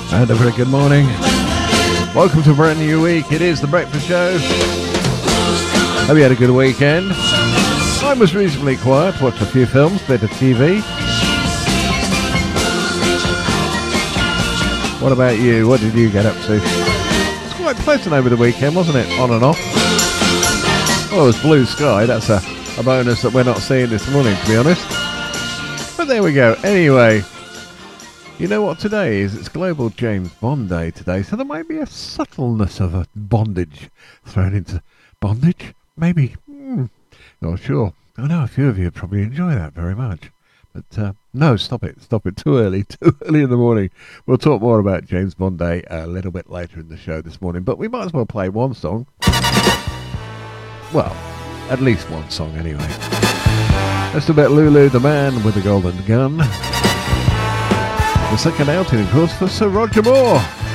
And a very good morning. Welcome to a brand new week. It is The Breakfast Show. Hope you had a good weekend. Mine was reasonably quiet. Watched a few films, bit of TV. What about you? What did you get up to? It's quite pleasant over the weekend, wasn't it? On and off. Well, it was blue sky. That's a bonus that we're not seeing this morning, to be honest. But there we go. Anyway, you know what today is? It's Global James Bond Day today, so there might be a subtleness of a bondage thrown into bondage. Maybe. Not sure. I know a few of you probably enjoy that very much. But no, stop it. Stop it. Too early in the morning. We'll talk more about James Bond Day a little bit later in the show this morning, but we might as well play one song. Well, at least one song anyway. Let's do about Lulu, the Man with the Golden Gun. The second outing, of course, for Sir Roger Moore.